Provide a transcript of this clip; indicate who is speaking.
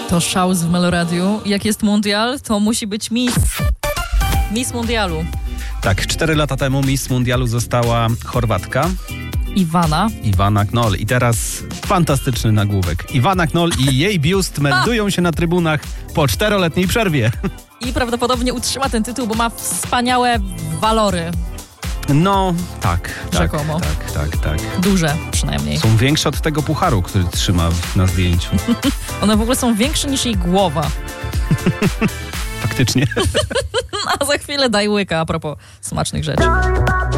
Speaker 1: To szał w Meloradiu. Jak jest mundial, to musi być Miss Mundialu.
Speaker 2: Tak, 4 lata temu Miss Mundialu została Chorwatka.
Speaker 1: Iwana
Speaker 2: Knoll. I teraz fantastyczny nagłówek. Iwana Knoll i jej biust meldują się na trybunach po 4-letniej przerwie.
Speaker 1: I prawdopodobnie utrzyma ten tytuł, bo ma wspaniałe walory.
Speaker 2: No, tak.
Speaker 1: Rzekomo.
Speaker 2: Tak.
Speaker 1: Duże przynajmniej.
Speaker 2: Są większe od tego pucharu, który trzyma na zdjęciu.
Speaker 1: One w ogóle są większe niż jej głowa.
Speaker 2: Faktycznie.
Speaker 1: A za chwilę daj łyka a propos smacznych rzeczy.